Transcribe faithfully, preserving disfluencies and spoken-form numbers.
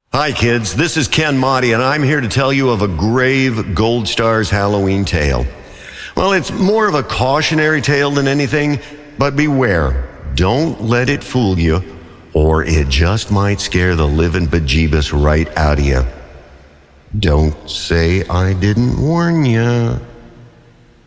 Hi kids, this is Ken Motti and I'm here to tell you of a grave Gold Stars Halloween tale. Well, it's more of a cautionary tale than anything, but beware, don't let it fool you or it just might scare the living bejeebus right out of you. Don't say I didn't warn you.